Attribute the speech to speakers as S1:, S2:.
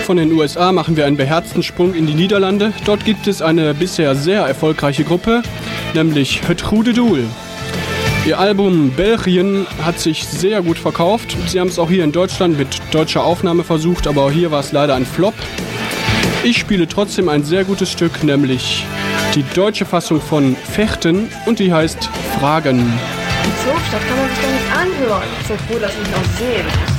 S1: Von den USA machen wir einen beherzten Sprung in die Niederlande. Dort gibt es eine bisher sehr erfolgreiche Gruppe, nämlich Het Goede Doel. Ihr Album Belgien hat sich sehr gut verkauft. Sie haben es auch hier in Deutschland mit deutscher Aufnahme versucht, aber hier war es leider ein Flop. Ich spiele trotzdem ein sehr gutes Stück, nämlich die deutsche Fassung von Fechten und die heißt Fragen.
S2: So, das kann man sich doch nicht anhören. Ich bin froh, dass ich mich auch sehen.